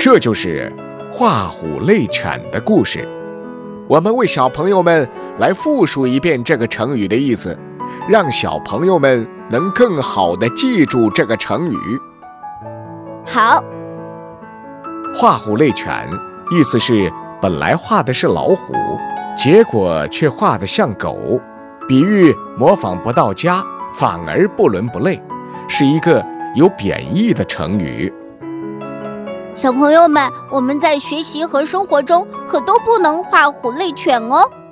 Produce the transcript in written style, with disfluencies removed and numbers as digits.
这就是画虎类犬的故事。我们为小朋友们来复述一遍这个成语的意思，让小朋友们能更好地记住这个成语。 好， 画虎类犬意思是本来画的是老虎，结果却画得像狗，比喻模仿不到家，反而不伦不类，是一个有贬义的成语。 小朋友们，我们在学习和生活中可都不能画虎类犬哦。